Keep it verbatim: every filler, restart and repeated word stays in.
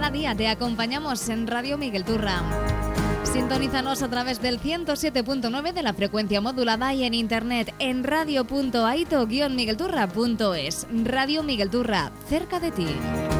cada día te acompañamos en Radio Miguel Turra. Sintonízanos a través del ciento siete punto nueve de la frecuencia modulada y en internet en radio punto aito guion miguelturra punto es. Radio Miguel Turra, cerca de ti.